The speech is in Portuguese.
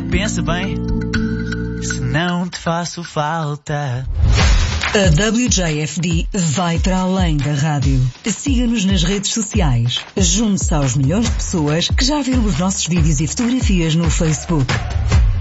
pensa bem, se não te faço falta. A WJFD vai para além da rádio. Siga-nos nas redes sociais. Junte-se aos milhões de pessoas que já viram os nossos vídeos e fotografias no Facebook.